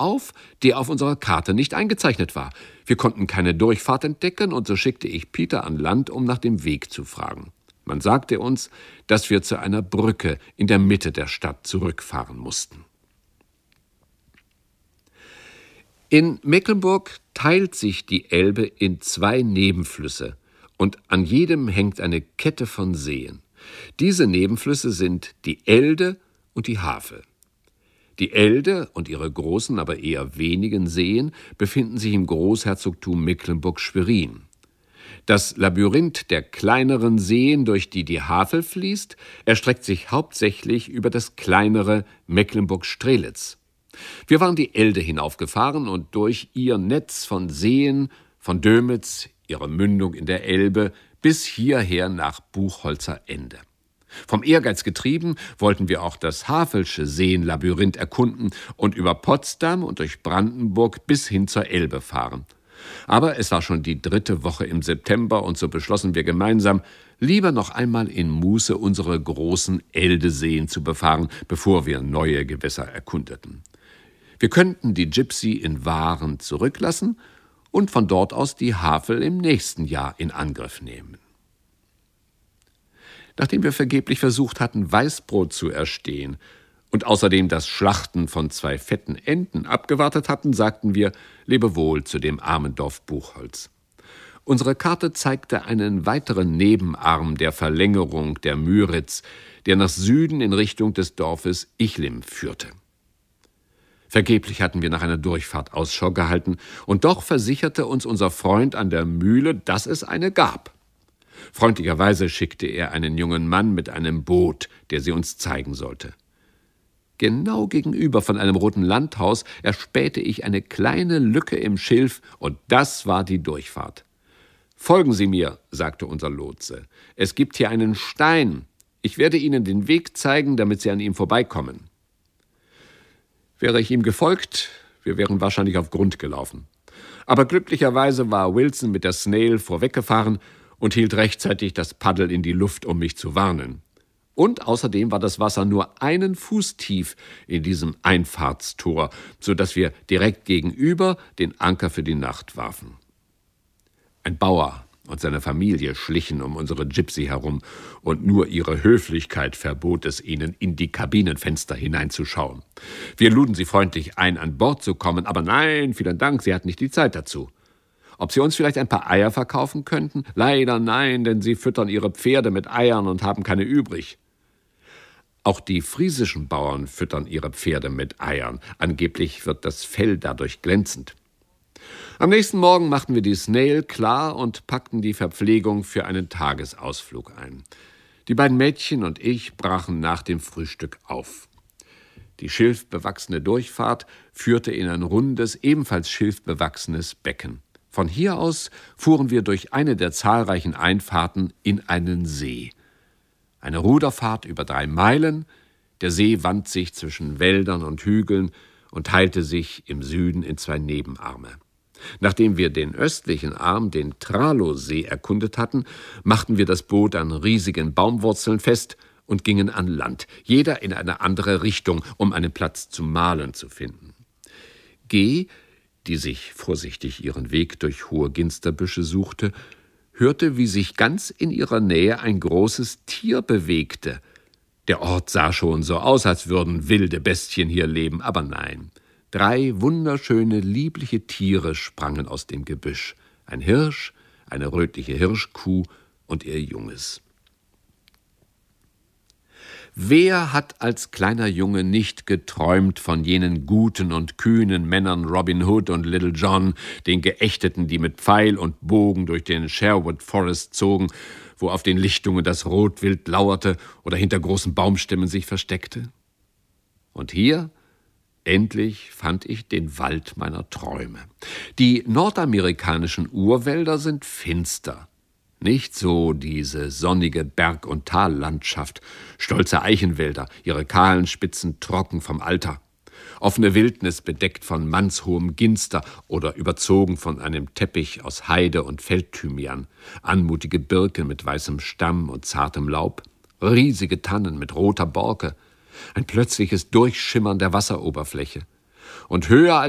auf, der auf unserer Karte nicht eingezeichnet war. Wir konnten keine Durchfahrt entdecken, und so schickte ich Peter an Land, um nach dem Weg zu fragen. Man sagte uns, dass wir zu einer Brücke in der Mitte der Stadt zurückfahren mussten. In Mecklenburg teilt sich die Elbe in 2 Nebenflüsse, und an jedem hängt eine Kette von Seen. Diese Nebenflüsse sind die Elde und die Havel. Die Elde und ihre großen, aber eher wenigen Seen befinden sich im Großherzogtum Mecklenburg-Schwerin. Das Labyrinth der kleineren Seen, durch die die Havel fließt, erstreckt sich hauptsächlich über das kleinere Mecklenburg-Strelitz. Wir waren die Elde hinaufgefahren und durch ihr Netz von Seen, von Dömitz, ihre Mündung in der Elbe, bis hierher nach Buchholzer Ende. Vom Ehrgeiz getrieben wollten wir auch das Havelsche Seenlabyrinth erkunden und über Potsdam und durch Brandenburg bis hin zur Elbe fahren. Aber es war schon die 3. Woche im September, und so beschlossen wir gemeinsam, lieber noch einmal in Muße unsere großen Eldeseen zu befahren, bevor wir neue Gewässer erkundeten. Wir könnten die Gypsy in Waren zurücklassen und von dort aus die Havel im nächsten Jahr in Angriff nehmen. Nachdem wir vergeblich versucht hatten, Weißbrot zu erstehen und außerdem das Schlachten von 2 fetten Enten abgewartet hatten, sagten wir Lebewohl zu dem armen Dorf Buchholz. Unsere Karte zeigte einen weiteren Nebenarm der Verlängerung der Müritz, der nach Süden in Richtung des Dorfes Ichlim führte. Vergeblich hatten wir nach einer Durchfahrt Ausschau gehalten, und doch versicherte uns unser Freund an der Mühle, dass es eine gab. Freundlicherweise schickte er einen jungen Mann mit einem Boot, der sie uns zeigen sollte. Genau gegenüber von einem roten Landhaus erspähte ich eine kleine Lücke im Schilf, und das war die Durchfahrt. »Folgen Sie mir«, sagte unser Lotse. »Es gibt hier einen Stein. Ich werde Ihnen den Weg zeigen, damit Sie an ihm vorbeikommen.« Wäre ich ihm gefolgt, wir wären wahrscheinlich auf Grund gelaufen. Aber glücklicherweise war Wilson mit der Snail vorweggefahren und hielt rechtzeitig das Paddel in die Luft, um mich zu warnen. Und außerdem war das Wasser nur 1 Fuß tief in diesem Einfahrtstor, sodass wir direkt gegenüber den Anker für die Nacht warfen. Ein Bauer und seine Familie schlichen um unsere Gypsy herum, und nur ihre Höflichkeit verbot es ihnen, in die Kabinenfenster hineinzuschauen. Wir luden sie freundlich ein, an Bord zu kommen, aber nein, vielen Dank, sie hatten nicht die Zeit dazu. Ob sie uns vielleicht ein paar Eier verkaufen könnten? Leider nein, denn sie füttern ihre Pferde mit Eiern und haben keine übrig. Auch die friesischen Bauern füttern ihre Pferde mit Eiern. Angeblich wird das Fell dadurch glänzend. Am nächsten Morgen machten wir die Snail klar und packten die Verpflegung für einen Tagesausflug ein. Die beiden Mädchen und ich brachen nach dem Frühstück auf. Die schilfbewachsene Durchfahrt führte in ein rundes, ebenfalls schilfbewachsenes Becken. Von hier aus fuhren wir durch eine der zahlreichen Einfahrten in einen See. Eine Ruderfahrt über 3 Meilen, der See wand sich zwischen Wäldern und Hügeln und teilte sich im Süden in 2 Nebenarme. Nachdem wir den östlichen Arm, den Tralowsee, erkundet hatten, machten wir das Boot an riesigen Baumwurzeln fest und gingen an Land, jeder in eine andere Richtung, um einen Platz zum Mahlen zu finden. G., die sich vorsichtig ihren Weg durch hohe Ginsterbüsche suchte, hörte, wie sich ganz in ihrer Nähe ein großes Tier bewegte. Der Ort sah schon so aus, als würden wilde Bestien hier leben, aber nein. 3 wunderschöne, liebliche Tiere sprangen aus dem Gebüsch. Ein Hirsch, eine rötliche Hirschkuh und ihr Junges. Wer hat als kleiner Junge nicht geträumt von jenen guten und kühnen Männern Robin Hood und Little John, den Geächteten, die mit Pfeil und Bogen durch den Sherwood Forest zogen, wo auf den Lichtungen das Rotwild lauerte oder hinter großen Baumstämmen sich versteckte? Und hier endlich fand ich den Wald meiner Träume. Die nordamerikanischen Urwälder sind finster. Nicht so diese sonnige Berg- und Tallandschaft, stolze Eichenwälder, ihre kahlen Spitzen trocken vom Alter, offene Wildnis bedeckt von mannshohem Ginster oder überzogen von einem Teppich aus Heide und Feldthymian, anmutige Birken mit weißem Stamm und zartem Laub, riesige Tannen mit roter Borke, ein plötzliches Durchschimmern der Wasseroberfläche. Und höher